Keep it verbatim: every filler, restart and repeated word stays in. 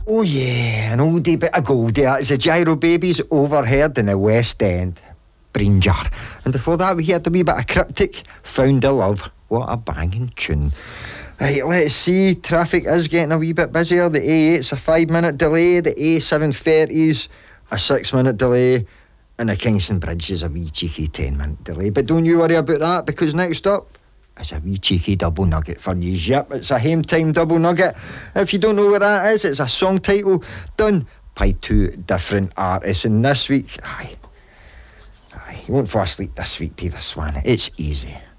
Oh yeah, an oldie bit of goldie. That is the Gyro Babies, Overheard in the West End. Brain Jar. And before that we had a wee bit of Cryptic, Found a Love. What a banging tune. Right, let's see. Traffic is getting a wee bit busier. The A eight's a five minute delay, the A seven thirty's a six minute delay, and the Kingston Bridge is a wee cheeky ten minute delay. But don't you worry about that, because next up is a wee cheeky double nugget for you. Yep, it's a Hame Time double nugget. If you don't know what that is, it's a song title done by two different artists. And this week, aye, aye, you won't fall asleep this week, Peter Swan. It's easy.